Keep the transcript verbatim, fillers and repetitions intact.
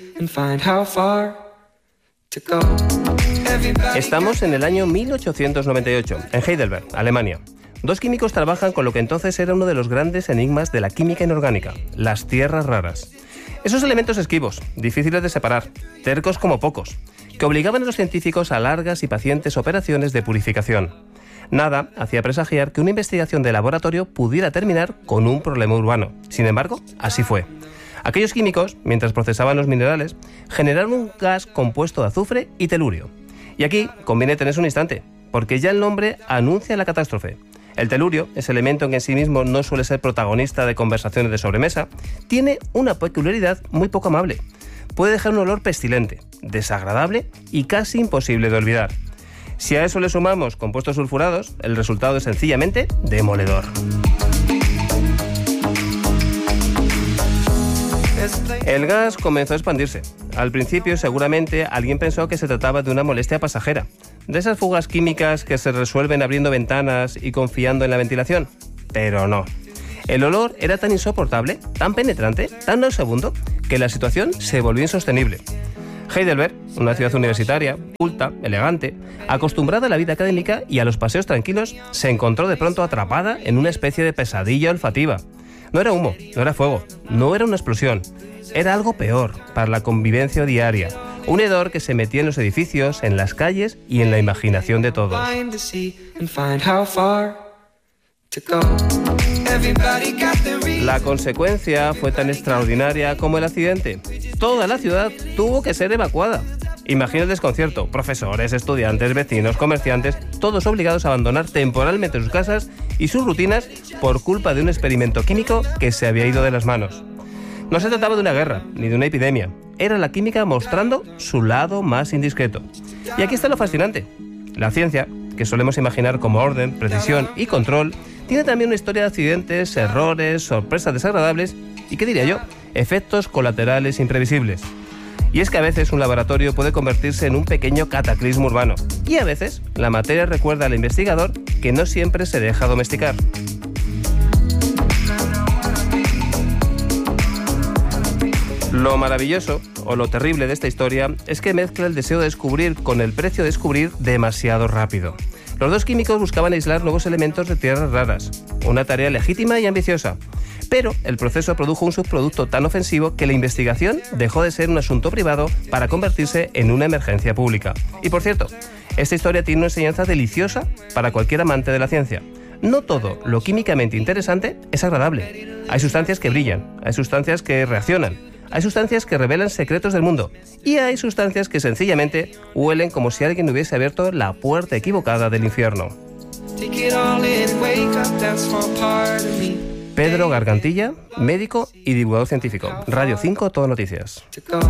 Estamos en el año mil ochocientos noventa y ocho, en Heidelberg, Alemania. Dos químicos trabajan con lo que entonces era uno de los grandes enigmas de la química inorgánica, las tierras raras. Esos elementos esquivos, difíciles de separar, tercos como pocos, que obligaban a los científicos a largas y pacientes operaciones de purificación. Nada hacía presagiar que una investigación de laboratorio pudiera terminar con un problema urbano. Sin embargo, así fue. Aquellos químicos, mientras procesaban los minerales, generaron un gas compuesto de azufre y telurio. Y aquí conviene tenerse un instante, porque ya el nombre anuncia la catástrofe. El telurio, ese elemento que en sí mismo no suele ser protagonista de conversaciones de sobremesa, tiene una peculiaridad muy poco amable. Puede dejar un olor pestilente, desagradable y casi imposible de olvidar. Si a eso le sumamos compuestos sulfurados, el resultado es sencillamente demoledor. El gas comenzó a expandirse. Al principio, seguramente, alguien pensó que se trataba de una molestia pasajera, de esas fugas químicas que se resuelven abriendo ventanas y confiando en la ventilación. Pero no. El olor era tan insoportable, tan penetrante, tan nauseabundo, que la situación se volvió insostenible. Heidelberg, una ciudad universitaria, culta, elegante, acostumbrada a la vida académica y a los paseos tranquilos, se encontró de pronto atrapada en una especie de pesadilla olfativa. No era humo, no era fuego, no era una explosión. Era algo peor para la convivencia diaria. Un hedor que se metía en los edificios, en las calles y en la imaginación de todos. La consecuencia fue tan extraordinaria como el accidente. Toda la ciudad tuvo que ser evacuada. Imagina el desconcierto. Profesores, estudiantes, vecinos, comerciantes, todos obligados a abandonar temporalmente sus casas y sus rutinas por culpa de un experimento químico que se había ido de las manos. No se trataba de una guerra, ni de una epidemia. Era la química mostrando su lado más indiscreto. Y aquí está lo fascinante. La ciencia, que solemos imaginar como orden, precisión y control, tiene también una historia de accidentes, errores, sorpresas desagradables y, ¿qué diría yo?, efectos colaterales imprevisibles. Y es que a veces un laboratorio puede convertirse en un pequeño cataclismo urbano. Y a veces la materia recuerda al investigador que no siempre se deja domesticar. Lo maravilloso, o lo terrible de esta historia, es que mezcla el deseo de descubrir con el precio de descubrir demasiado rápido. Los dos químicos buscaban aislar nuevos elementos de tierras raras, una tarea legítima y ambiciosa. Pero el proceso produjo un subproducto tan ofensivo que la investigación dejó de ser un asunto privado para convertirse en una emergencia pública. Y por cierto, esta historia tiene una enseñanza deliciosa para cualquier amante de la ciencia. No todo lo químicamente interesante es agradable. Hay sustancias que brillan, hay sustancias que reaccionan, hay sustancias que revelan secretos del mundo y hay sustancias que sencillamente huelen como si alguien hubiese abierto la puerta equivocada del infierno. Pedro Gargantilla, médico y divulgador científico. Radio cinco, Todo Noticias.